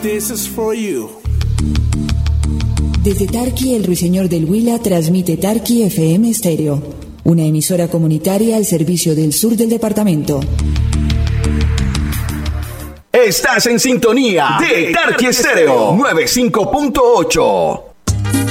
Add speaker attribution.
Speaker 1: this is for you.
Speaker 2: Desde Tarqui, el Ruiseñor del Huila transmite Tarqui FM Estéreo, una emisora comunitaria al servicio del sur del departamento.
Speaker 3: Estás en sintonía de Tarqui Estéreo 95.8.